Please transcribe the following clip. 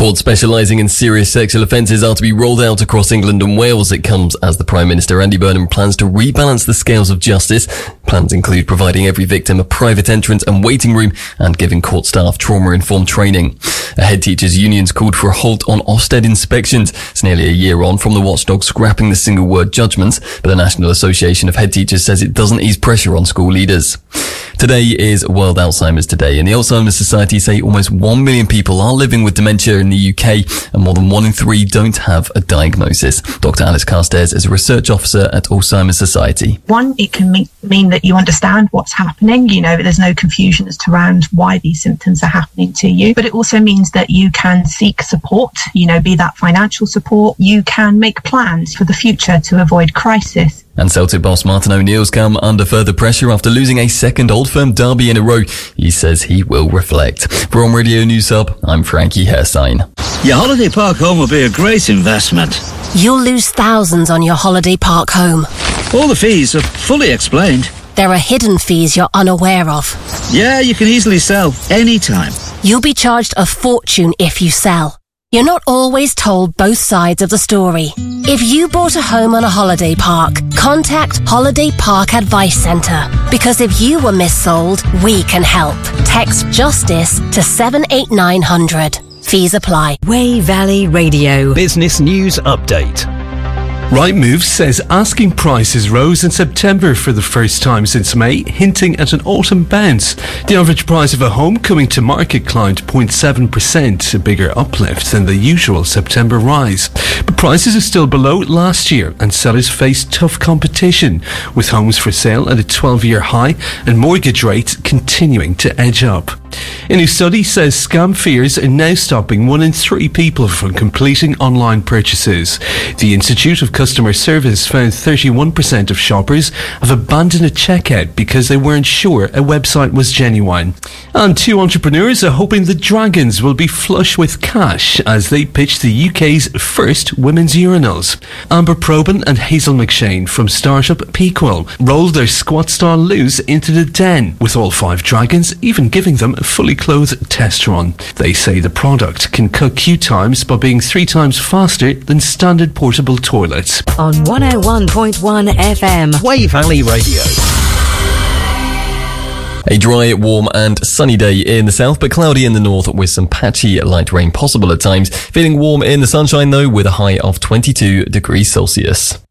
Courts specialising in serious sexual offences are to be rolled out across England and Wales. It comes as the Prime Minister Andy Burnham plans to rebalance the scales of justice. Plans include providing every victim a private entrance and waiting room and giving court staff trauma-informed training. A head teachers' unions called for a halt on Ofsted inspections. It's nearly a year on from the watchdog scrapping the single-word judgments, but the National Association of Head Teachers says it doesn't ease pressure on school leaders. Today is World Alzheimer's Day, and the Alzheimer's Society say almost 1 million people are living with dementia in the UK, and more than 1 in 3 don't have a diagnosis. Dr. Alice Carstairs is a research officer at Alzheimer's Society. One, it can mean that you understand what's happening. You know, there's no confusion as to around why these symptoms are happening to you. But it also means that you can seek support, be that financial support. You can make plans for the future to avoid crisis. And Celtic boss Martin O'Neill's come under further pressure after losing a second Old Firm derby in a row. He says he will reflect. For On Radio News Hub, I'm Frankie Herstein. Your holiday park home will be a great investment. You'll lose thousands on your holiday park home. All the fees are fully explained. There are hidden fees you're unaware of. Yeah, you can easily sell anytime. You'll be charged a fortune if you sell. You're not always told both sides of the story. If you bought a home on a holiday park, contact Holiday Park Advice Centre. Because if you were missold, we can help. Text JUSTICE to 78900. Fees apply. Wey Valley Radio. Business News Update. Rightmove says asking prices rose in September for the first time since May, hinting at an autumn bounce. The average price of a home coming to market climbed 0.7%, a bigger uplift than the usual September rise. But prices are still below last year and sellers face tough competition, with homes for sale at a 12-year high and mortgage rates continuing to edge up. A new study says scam fears are now stopping 1 in 3 people from completing online purchases. The Institute of Customer Service found 31% of shoppers have abandoned a checkout because they weren't sure a website was genuine. And 2 entrepreneurs are hoping the Dragons will be flush with cash as they pitch the UK's first women's urinals. Amber Probyn and Hazel McShane from startup Pequel rolled their squat-style loos into the den, with all 5 Dragons even giving them a fully clothed test run. They say the product can cut queue times by being 3 times faster than standard portable toilets. On 101.1 FM. Wey Valley Radio. A dry, warm and sunny day in the south, but cloudy in the north with some patchy light rain possible at times. Feeling warm in the sunshine though, with a high of 22 degrees Celsius.